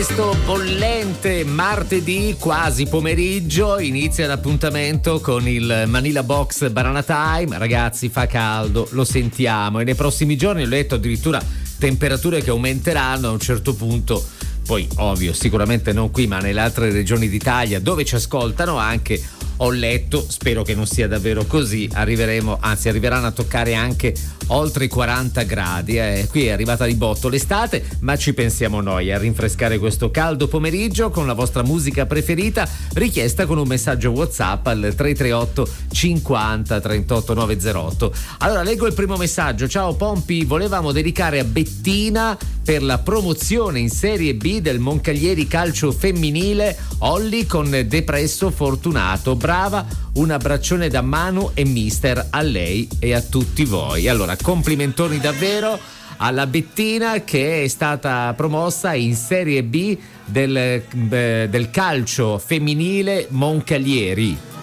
questo bollente martedì, quasi pomeriggio, inizia l'appuntamento con il Manila Box Banana Time. Ragazzi, fa caldo, lo sentiamo, e nei prossimi giorni ho letto addirittura temperature che aumenteranno a un certo punto. Poi ovvio, sicuramente non qui, ma nelle altre regioni d'Italia dove ci ascoltano anche, ho letto, spero che non sia davvero così, arriveranno a toccare anche oltre i 40 gradi. Qui è arrivata di botto l'estate, ma ci pensiamo noi a rinfrescare questo caldo pomeriggio con la vostra musica preferita, richiesta con un messaggio WhatsApp al 338 50 38 908. Allora leggo il primo messaggio. Ciao Pompi, volevamo dedicare a Bettina per la promozione in Serie B del Moncaglieri Calcio Femminile, Olli con Depresso Fortunato. Brava, un abbraccione da Manu e Mister a lei e a tutti voi. Allora, complimentoni davvero alla Bettina, che è stata promossa in Serie B del calcio femminile Moncaglieri.